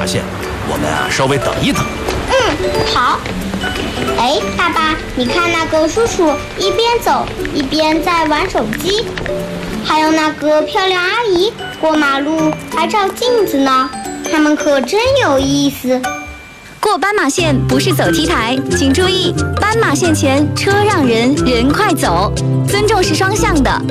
马线，我们稍微等一等。 好。哎，爸爸，你看那个叔叔一边走一边在玩手机，还有那个漂亮阿姨过马路还照镜子呢，他们可真有意思。 过斑马线不是走 T 台，请注意，斑马线前车让人，人快走，尊重是双向的。